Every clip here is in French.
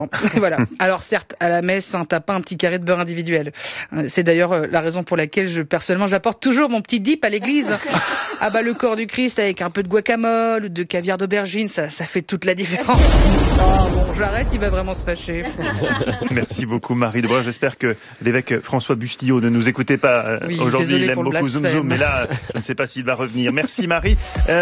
Voilà. Alors certes, à la messe, t'as pas un petit carré de beurre individuel. C'est d'ailleurs la raison pour laquelle personnellement, j'apporte toujours mon petit dip à l'église. Ah bah le corps du Christ avec un peu de guacamole ou de caviar d'aubergine, ça fait toute la différence. Oh, bon, j'arrête, il va vraiment se fâcher. Merci beaucoup Marie Debreuil. J'espère que l'évêque François Bustillo ne nous écoutait pas aujourd'hui. Il aime beaucoup Zoom Zoom, mais là, je ne sais pas s'il va revenir. Merci Marie.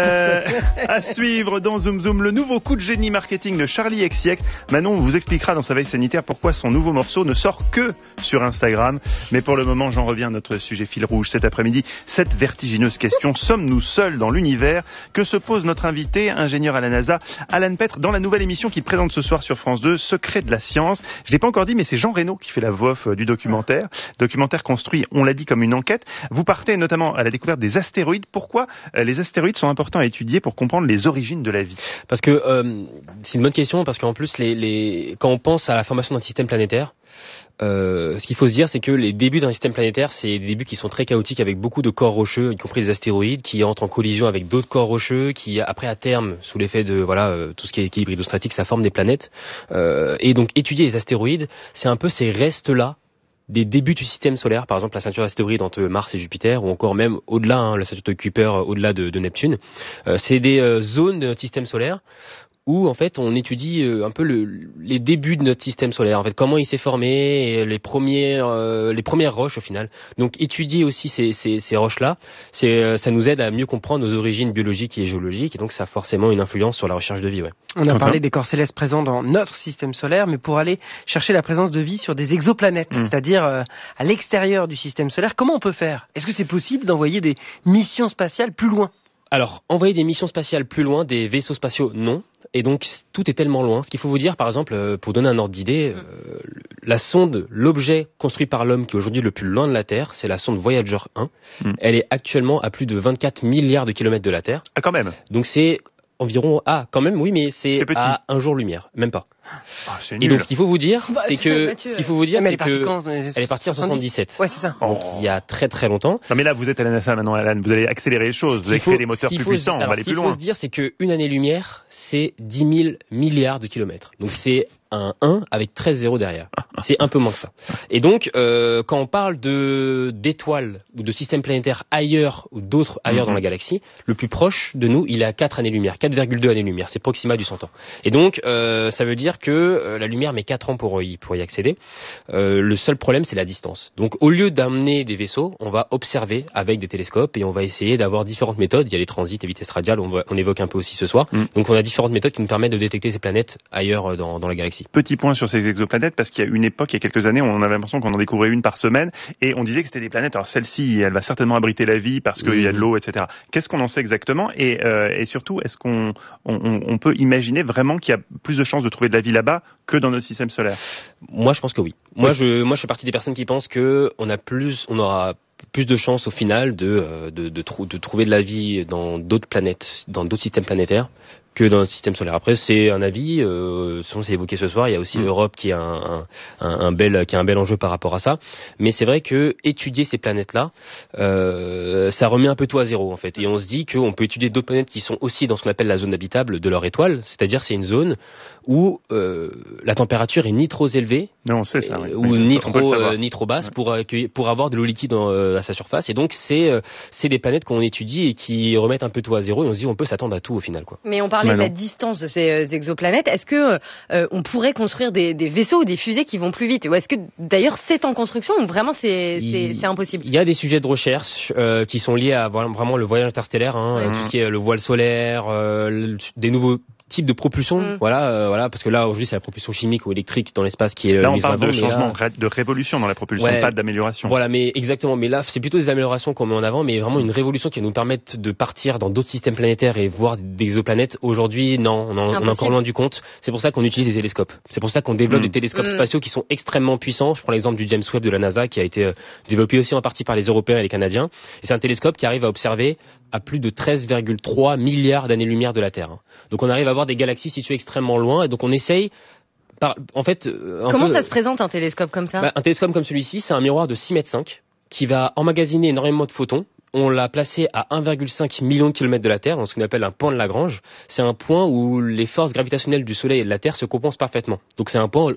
À suivre dans Zoom Zoom, le nouveau coup de génie marketing de Charli XCX. Manon vous expliquera dans sa veille sanitaire pourquoi son nouveau morceau ne sort que sur Instagram. Mais pour le moment, j'en reviens à notre sujet fil rouge cet après-midi. Cette vertigineuse question, sommes-nous seuls dans l'univers? Que se pose notre invité, ingénieur à la NASA, Alan Petre, dans la nouvelle émission qu'il présente ce soir sur France 2, Secret de la science. Je l'ai pas encore dit, mais c'est Jean Reno qui fait la voix off du documentaire. Documentaire construit, on l'a dit, comme une enquête. Vous partez notamment à la découverte des astéroïdes. Pourquoi les astéroïdes sont importants à étudier pour comprendre les origines de la vie? Parce que c'est une bonne question, parce qu'en plus, quand on pense à la formation d'un système planétaire, ce qu'il faut se dire, c'est que les débuts d'un système planétaire, c'est des débuts qui sont très chaotiques avec beaucoup de corps rocheux, y compris des astéroïdes, qui entrent en collision avec d'autres corps rocheux, qui après à terme, sous l'effet de tout ce qui est équilibre hydrostatique, ça forme des planètes. Et donc étudier les astéroïdes, c'est un peu ces restes-là des débuts du système solaire, par exemple la ceinture d'astéroïdes entre Mars et Jupiter, ou encore même au-delà, la ceinture de Kuiper au-delà de Neptune. C'est des zones de notre système solaire où en fait on étudie un peu les débuts de notre système solaire, en fait comment il s'est formé, et les premières roches au final. Donc étudier aussi ces roches-là, ça nous aide à mieux comprendre nos origines biologiques et géologiques, et donc ça a forcément une influence sur la recherche de vie. Ouais. On a parlé des corps célestes présents dans notre système solaire, mais pour aller chercher la présence de vie sur des exoplanètes, c'est-à-dire à l'extérieur du système solaire, comment on peut faire? Est-ce que c'est possible d'envoyer des missions spatiales plus loin? Alors, envoyer des missions spatiales plus loin, des vaisseaux spatiaux, non. Et donc, tout est tellement loin. Ce qu'il faut vous dire, par exemple, pour donner un ordre d'idée, la sonde, l'objet construit par l'homme qui est aujourd'hui le plus loin de la Terre, c'est la sonde Voyager 1. Elle est actuellement à plus de 24 milliards de kilomètres de la Terre. Ah, quand même. Donc, c'est environ... Ah, quand même, oui, mais c'est à un jour-lumière, même pas. Ah, et donc, ce qu'il faut vous dire, c'est que elle est partie en 77. Ouais, c'est ça. Donc, il y a très très longtemps. Non, mais là, vous êtes à la NASA maintenant, Alan. Vous allez accélérer les choses. Vous allez créer des moteurs plus puissants. On va aller plus loin. Ce qu'il faut se dire, c'est qu'une année-lumière, c'est 10 000 milliards de kilomètres. Donc, c'est un 1 avec 13 zéros derrière. C'est un peu moins que ça. Et donc, quand on parle d'étoiles ou de systèmes planétaires ailleurs ou d'autres ailleurs dans la galaxie, le plus proche de nous, il est à 4 années-lumière, 4,2 années-lumière. C'est Proxima du Centaure. Et donc, ça veut dire que la lumière met 4 ans pour y accéder. Le seul problème, c'est la distance. Donc, au lieu d'amener des vaisseaux, on va observer avec des télescopes et on va essayer d'avoir différentes méthodes. Il y a les transits et vitesses radiales, on évoque un peu aussi ce soir. Donc, on a différentes méthodes qui nous permettent de détecter ces planètes ailleurs dans la galaxie. Petit point sur ces exoplanètes, parce qu'il y a une époque, il y a quelques années, on avait l'impression qu'on en découvrait une par semaine, et on disait que c'était des planètes. Alors celle-ci, elle va certainement abriter la vie parce qu'il y a de l'eau, etc. Qu'est-ce qu'on en sait exactement, et surtout, est-ce qu'on peut imaginer vraiment qu'il y a plus de chances de trouver de la vie là-bas que dans notre système solaire? Moi, je pense que oui. Moi, je fais partie des personnes qui pensent que on aura plus de chances au final de trouver de la vie dans d'autres planètes, dans d'autres systèmes planétaires, que dans le système solaire. Après, c'est un avis, on s'est évoqué ce soir, il y a aussi l'Europe qui a un bel enjeu par rapport à ça. Mais c'est vrai que étudier ces planètes-là, ça remet un peu tout à zéro, en fait. Et on se dit qu'on peut étudier d'autres planètes qui sont aussi dans ce qu'on appelle la zone habitable de leur étoile, c'est-à-dire c'est une zone où la température est ni trop élevée, ou ni trop basse pour avoir de l'eau liquide à sa surface. Et donc c'est des planètes qu'on étudie et qui remettent un peu tout à zéro, et on se dit on peut s'attendre à tout au final, quoi. Mais on parlait de la distance de ces exoplanètes. Est-ce que on pourrait construire des vaisseaux ou des fusées qui vont plus vite? Ou est-ce que d'ailleurs c'est en construction ou vraiment c'est impossible? Il y a des sujets de recherche qui sont liés à vraiment le voyage interstellaire, tout ce qui est le voile solaire, des nouveaux type de propulsion, voilà, parce que là aujourd'hui c'est la propulsion chimique ou électrique dans l'espace qui est là on parle de changement, de révolution dans la propulsion, pas d'amélioration. Voilà, mais exactement, mais là c'est plutôt des améliorations qu'on met en avant, mais vraiment une révolution qui va nous permettre de partir dans d'autres systèmes planétaires et voir des exoplanètes. Aujourd'hui, non, on est encore loin du compte. C'est pour ça qu'on utilise des télescopes. C'est pour ça qu'on développe des télescopes spatiaux qui sont extrêmement puissants. Je prends l'exemple du James Webb de la NASA qui a été développé aussi en partie par les Européens et les Canadiens. Et c'est un télescope qui arrive à observer à plus de 13,3 milliards d'années-lumière de la Terre. Donc on arrive à voir des galaxies situées extrêmement loin, et donc on essaye Comment ça se présente un télescope comme ça? Un télescope comme celui-ci, c'est un miroir de 6,5 mètres qui va emmagasiner énormément de photons. On l'a placé à 1,5 million de kilomètres de la Terre, dans ce qu'on appelle un point de Lagrange. C'est un point où les forces gravitationnelles du Soleil et de la Terre se compensent parfaitement. Donc c'est un point